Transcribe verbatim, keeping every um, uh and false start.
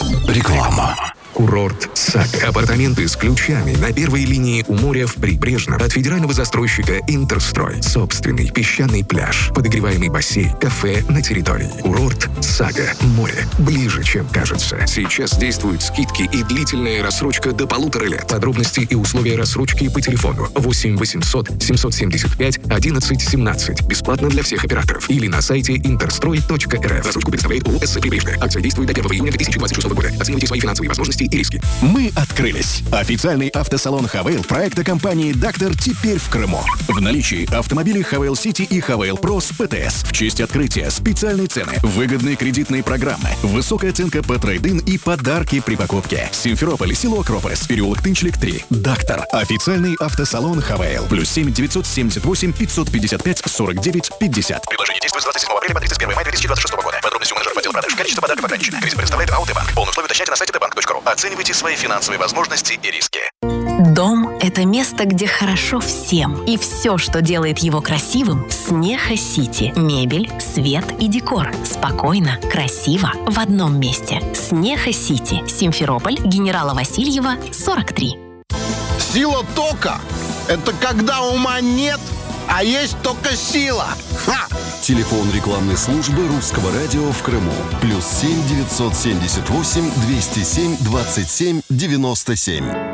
Реклама. Курорт «Сага». Апартаменты с ключами на первой линии у моря в Прибрежном от федерального застройщика «Интерстрой». Собственный песчаный пляж, подогреваемый бассейн, кафе на территории. Курорт «Сага». Море ближе, чем кажется. Сейчас действуют скидки и длительная рассрочка до полутора лет. Подробности и условия рассрочки по телефону восемь восемьсот семьсот семьдесят пять одиннадцать семнадцать. Бесплатно для всех операторов. Или на сайте интерстрой точка эр эф. Рассрочку представляет ООО «СС Прибрежная». Акция действует до первого июня две тысячи двадцать шестого года. Оценивайте свои финансовые возможности и риски. Мы открылись. Официальный автосалон «Хавейл» проекта компании «Доктор» теперь в Крыму. В наличии автомобили «Хавейл Сити» и «Хавейл Про» с ПТС. В честь открытия специальные цены, выгодные кредитные программы, высокая оценка по трейд-ин и подарки при покупке. Симферополь, село Акрополис, переулок Тынчлик три. «Доктор». Официальный автосалон «Хавейл». Плюс семь девятьсот семьдесят восемь пятьсот пятьдесят пять сорок девять пятьдесят. Предложение действует с двадцать седьмого апреля по тридцать первого мая две тысячи двадцать шестого года. Подробности у менеджеров отдела продаж. Количество подарков ограничено. Риск представляет АО «Т-банк». Полные условия уточняйте на сайте тэ банк точка ру. Оценивайте свои финансовые возможности и риски. Дом – это место, где хорошо всем. И все, что делает его красивым – Снеха Сити. Мебель, свет и декор. Спокойно, красиво, в одном месте. Снеха Сити. Симферополь, Генерала Васильева, сорок три. Сила тока – это когда ума нет, а есть только сила. Ха! Телефон рекламной службы Русского радио в Крыму. Плюс семь девятьсот семьдесят восемь двести семь двадцать семь девяносто семь.